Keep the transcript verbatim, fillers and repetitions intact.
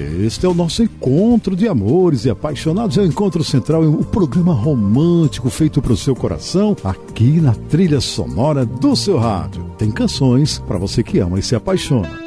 Este é o nosso encontro de amores e apaixonados, é o Encontro Central, o programa romântico feito para o seu coração, aqui na trilha sonora do seu rádio. Tem canções para você que ama e se apaixona.